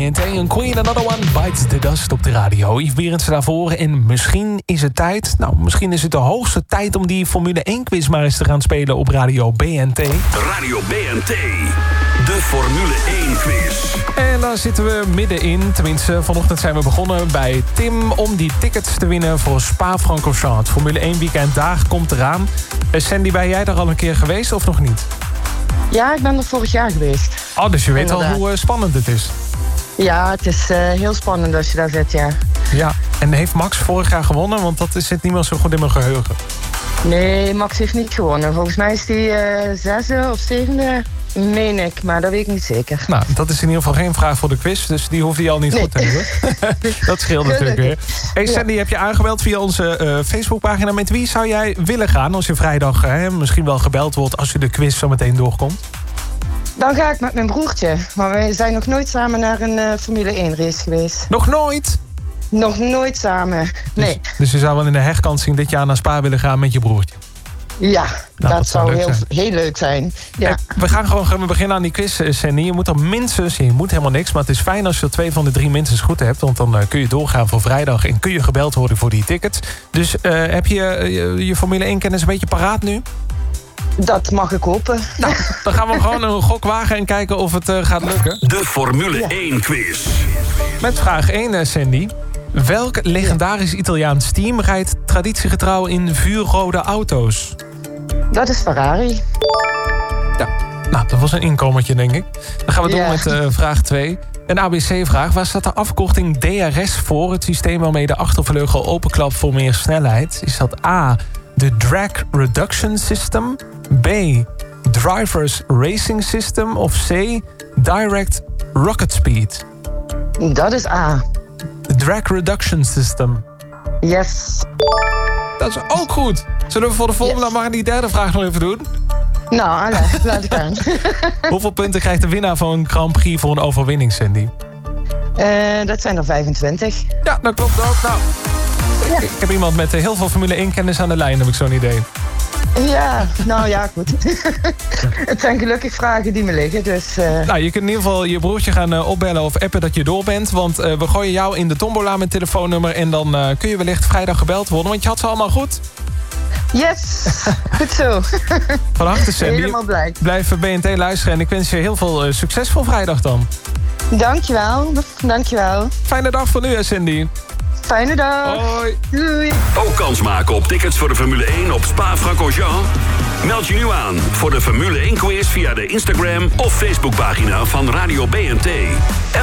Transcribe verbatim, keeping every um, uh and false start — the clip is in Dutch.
N T. Een Queen, Another One Bites the Dust op de radio. Yves Berendsen daarvoor. En misschien is het tijd... Nou, misschien is het de hoogste tijd om die Formule één-quiz maar eens te gaan spelen op radio B N T. Radio B N T. De Formule één-quiz. En daar zitten we middenin. Tenminste, vanochtend zijn we begonnen bij Tim... om die tickets te winnen voor Spa-Francorchamps. Het Formule één-weekend daar komt eraan. Uh, Sandy, ben jij daar al een keer geweest of nog niet? Ja, ik ben er vorig jaar geweest. Oh, dus je weet Inderdaad. al hoe uh, spannend het is. Ja, het is uh, heel spannend als je daar zit, ja. Ja, en heeft Max vorig jaar gewonnen? Want dat zit niet meer zo goed in mijn geheugen. Nee, Max heeft niet gewonnen. Volgens mij is die uh, zesde of zevende, meen ik. Maar dat weet ik niet zeker. Nou, dat is in ieder geval geen vraag voor de quiz. Dus die hoef je al niet nee. goed te hebben. Dat scheelt natuurlijk weer. Hey Sandy, ja. heb je aangemeld via onze uh, Facebookpagina. Met wie zou jij willen gaan als je vrijdag uh, misschien wel gebeld wordt... als je de quiz zo meteen doorkomt? Dan ga ik met mijn broertje. Maar wij zijn nog nooit samen naar een uh, Formule één-race geweest. Nog nooit? Nog nooit samen, nee. Dus, dus je zou wel in de herkansing dit jaar naar Spa willen gaan met je broertje? Ja, nou, dat, dat zou heel, zijn. heel leuk zijn. Ja. Kijk, we gaan gewoon we beginnen aan die quiz, Sandy. Je moet er minstens, je moet helemaal niks... maar het is fijn als je er twee van de drie minstens goed hebt... want dan uh, kun je doorgaan voor vrijdag... en kun je gebeld worden voor die tickets. Dus uh, heb je uh, je, je Formule één-kennis een beetje paraat nu? Dat mag ik hopen. Nou, dan gaan we gewoon een gok wagen en kijken of het uh, gaat lukken. De Formule ja. één-quiz. Met vraag één, uh, Sandy. Welk legendarisch Italiaans team rijdt traditiegetrouw in vuurrode auto's? Dat is Ferrari. Ja, nou, dat was een inkomertje, denk ik. Dan gaan we door ja. met uh, vraag twee. Een A B C-vraag. Waar staat de afkorting D R S voor? Het systeem waarmee de achtervleugel openklapt voor meer snelheid. Is dat A, de Drag Reduction System? B, Drivers Racing System? Of C, Direct Rocket Speed? Dat is A. De Drag Reduction System. Yes. Dat is ook goed. Zullen we voor de volgende yes. maar die derde vraag nog even doen? Nou, allez, laat ik aan. Hoeveel punten krijgt de winnaar van een Grand Prix voor een overwinning, Sandy? Uh, dat zijn er vijfentwintig. Ja, dat klopt ook. Nou, ja. ik, ik heb iemand met heel veel Formule één-kennis aan de lijn, heb ik zo'n idee. Ja, nou ja, goed. Het zijn gelukkig vragen die me liggen, dus... Uh... Nou, je kunt in ieder geval je broertje gaan uh, opbellen of appen dat je door bent. Want uh, we gooien jou in de tombola met telefoonnummer... en dan uh, kun je wellicht vrijdag gebeld worden, want je had ze allemaal goed. Yes, goed zo. Van harte, Sandy. Helemaal blij. Blijf B N T luisteren en ik wens je heel veel uh, succes voor vrijdag dan. Dankjewel, dankjewel. Fijne dag voor nu, hè, Sandy. Fijne dag. Hoi. Doei. Ook kans maken op tickets voor de Formule één op Spa-Francorchamps? Meld je nu aan voor de Formule één-quiz via de Instagram of Facebookpagina van Radio B N T. En